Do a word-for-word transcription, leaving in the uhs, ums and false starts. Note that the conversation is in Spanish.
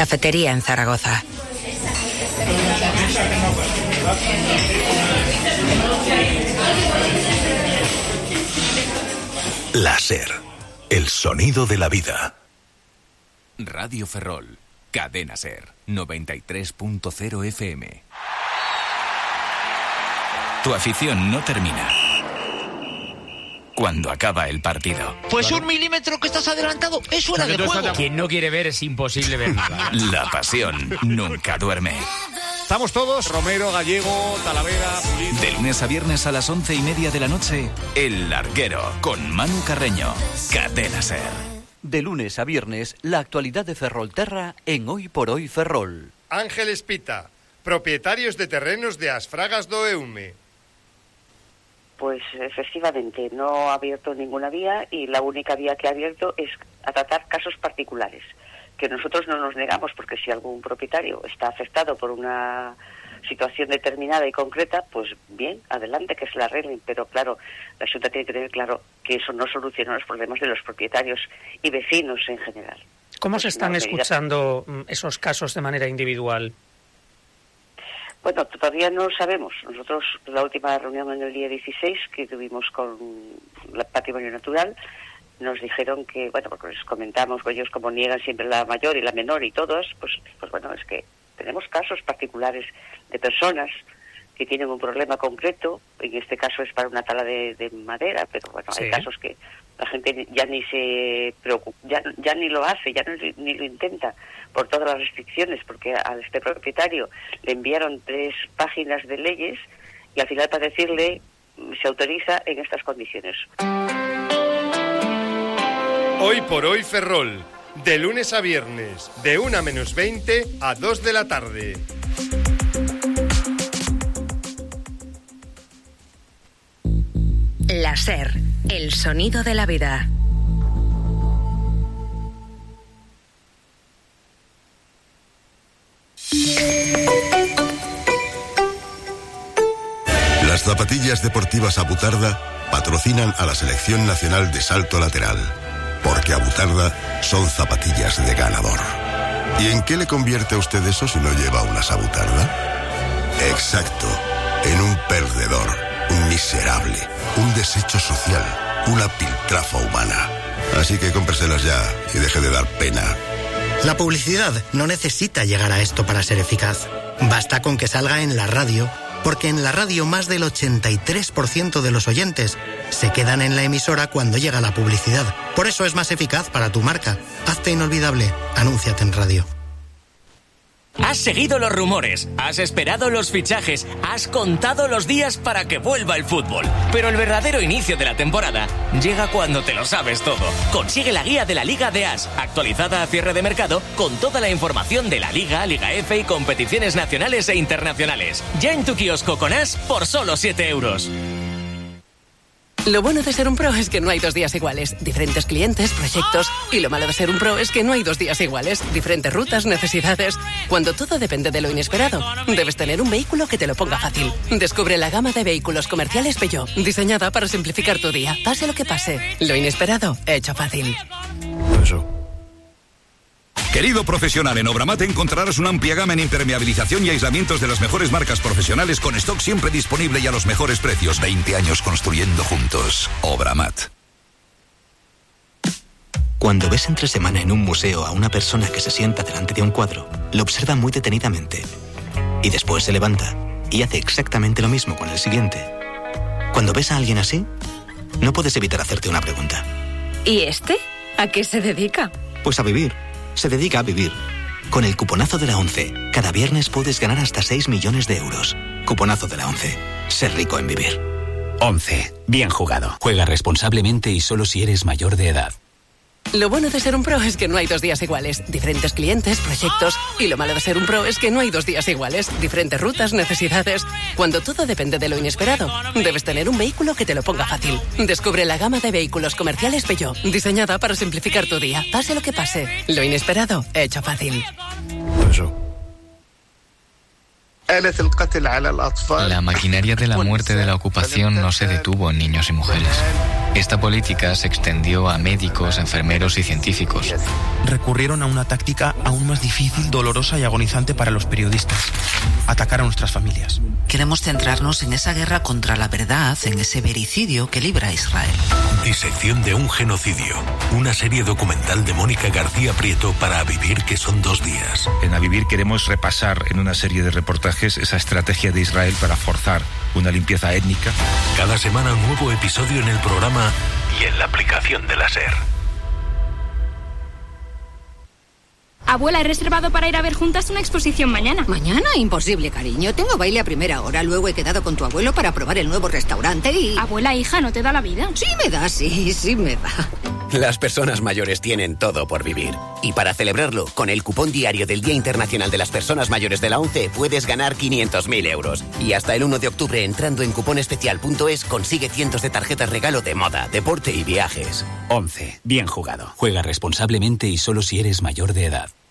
cafetería en Zaragoza. La SER, el sonido de la vida. Radio Ferrol, Cadena SER, noventa y tres punto cero F M. Tu afición no termina cuando acaba el partido. Pues un milímetro que estás adelantado es fuera de juego. Quien no quiere ver es imposible ver nada. La pasión nunca duerme. Estamos todos, Romero, Gallego, Talavera, Pulido. De lunes a viernes a las once y media de la noche, El Larguero, con Manu Carreño, Cadena SER. De lunes a viernes, la actualidad de Ferrolterra en Hoy por Hoy Ferrol. Ángel Espita, propietarios de terrenos de Asfragas do Eume. Pues efectivamente, no ha abierto ninguna vía y la única vía que ha abierto es a tratar casos particulares, que nosotros no nos negamos, porque si algún propietario está afectado por una situación determinada y concreta, pues bien, adelante, que se la arreglen, pero claro, la Junta tiene que tener claro que eso no soluciona los problemas de los propietarios y vecinos en general. ¿Cómo se están Entonces, escuchando medida... esos casos de manera individual? Bueno, todavía no sabemos. Nosotros, la última reunión en el día dieciséis que tuvimos con el Patrimonio Natural, nos dijeron que, bueno, porque les comentamos, ellos como niegan siempre la mayor y la menor y todos, pues, pues bueno, es que tenemos casos particulares de personas que tienen un problema concreto, en este caso es para una tala de, de madera, pero bueno, sí. Hay casos que la gente ya ni se preocupa, ya, ya ni lo hace, ya no, ni lo intenta, por todas las restricciones, porque a este propietario le enviaron tres páginas de leyes y al final para decirle se autoriza en estas condiciones. Hoy por Hoy Ferrol, de lunes a viernes, de una menos veinte a dos de la tarde. La SER, el sonido de la vida. Las zapatillas deportivas Abutarda patrocinan a la Selección Nacional de Salto Lateral, porque Abutarda son zapatillas de ganador. ¿Y en qué le convierte a usted eso si no lleva unas Abutarda? Exacto, en un perdedor, un miserable, un desecho social, una piltrafa humana. Así que cómpreselas ya y deje de dar pena. La publicidad no necesita llegar a esto para ser eficaz. Basta con que salga en la radio, porque en la radio más del ochenta y tres por ciento de los oyentes se quedan en la emisora cuando llega la publicidad. Por eso es más eficaz para tu marca. Hazte inolvidable. Anúnciate en radio. Has seguido los rumores, has esperado los fichajes, has contado los días para que vuelva el fútbol. Pero el verdadero inicio de la temporada llega cuando te lo sabes todo. Consigue la guía de la Liga de As, actualizada a cierre de mercado, con toda la información de la Liga, Liga F y competiciones nacionales e internacionales. Ya en tu kiosco con As por solo siete euros. Lo bueno de ser un pro es que no hay dos días iguales. Diferentes clientes, proyectos. Y lo malo de ser un pro es que no hay dos días iguales. Diferentes rutas, necesidades. Cuando todo depende de lo inesperado, debes tener un vehículo que te lo ponga fácil. Descubre la gama de vehículos comerciales Peugeot, diseñada para simplificar tu día. Pase lo que pase. Lo inesperado, hecho fácil. Eso. Querido profesional, en Obramat encontrarás una amplia gama en impermeabilización y aislamientos de las mejores marcas profesionales, con stock siempre disponible y a los mejores precios. veinte años construyendo juntos. Obramat. Cuando ves entre semana en un museo a una persona que se sienta delante de un cuadro, lo observa muy detenidamente y después se levanta y hace exactamente lo mismo con el siguiente. Cuando ves a alguien así, no puedes evitar hacerte una pregunta. ¿Y este? ¿A qué se dedica? Pues a vivir. Se dedica a vivir. Con el cuponazo de la ONCE, cada viernes puedes ganar hasta seis millones de euros. Cuponazo de la ONCE. Ser rico en vivir. ONCE. Bien jugado. Juega responsablemente y solo si eres mayor de edad. Lo bueno de ser un pro es que no hay dos días iguales. Diferentes clientes, proyectos. Y lo malo de ser un pro es que no hay dos días iguales. Diferentes rutas, necesidades. Cuando todo depende de lo inesperado, debes tener un vehículo que te lo ponga fácil. Descubre la gama de vehículos comerciales Peugeot, diseñada para simplificar tu día. Pase lo que pase. Lo inesperado, hecho fácil. Eso. La maquinaria de la muerte de la ocupación no se detuvo en niños y mujeres. Esta política se extendió a médicos, enfermeros y científicos. Recurrieron a una táctica aún más difícil, dolorosa y agonizante para los periodistas: atacar a nuestras familias. Queremos centrarnos en esa guerra contra la verdad, en ese vericidio que libra Israel. Disección de un genocidio. Una serie documental de Mónica García Prieto para A Vivir, que son dos días. En A Vivir queremos repasar en una serie de reportajes esa estrategia de Israel para forzar una limpieza étnica. Cada semana un nuevo episodio en el programa y en la aplicación de la SER. Abuela, he reservado para ir a ver juntas una exposición mañana. ¿Mañana? Imposible, cariño. Tengo baile a primera hora. Luego he quedado con tu abuelo para probar el nuevo restaurante y... Abuela, hija, ¿no te da la vida? Sí me da, sí, sí me da. Las personas mayores tienen todo por vivir. Y para celebrarlo, con el cupón diario del Día Internacional de las Personas Mayores de la ONCE, puedes ganar quinientos mil euros. Y hasta el uno de octubre, entrando en cuponespecial punto es, consigue cientos de tarjetas regalo de moda, deporte y viajes. ONCE. Bien jugado. Juega responsablemente y solo si eres mayor de edad.